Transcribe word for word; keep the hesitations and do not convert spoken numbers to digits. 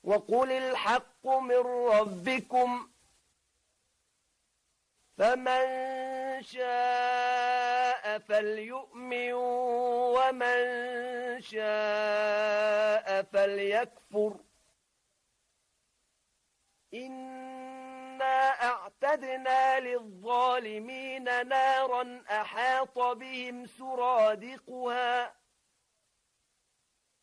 وقل الحق من ربكم فمن شاء فليؤمن ومن شاء فليكفر إنا أعتدنا للظالمين نارا أحاط بهم سرادقها